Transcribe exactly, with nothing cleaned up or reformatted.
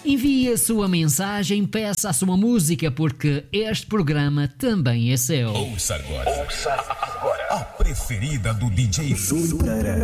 Envie a sua mensagem, peça a sua música, porque este programa também é seu. Ouça agora. Ouça agora. A preferida do D J Júlio Pereira.